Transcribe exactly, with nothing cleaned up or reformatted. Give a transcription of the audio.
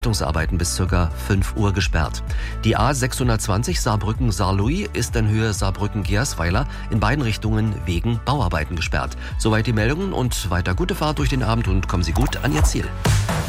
Rettungsarbeiten bis ca. fünf Uhr gesperrt. Die A sechshundertzwanzig Saarbrücken-Saarlouis ist in Höhe Saarbrücken-Gersweiler in beiden Richtungen wegen Bauarbeiten gesperrt. Soweit die Meldungen und weiter gute Fahrt durch den Abend und kommen Sie gut an Ihr Ziel.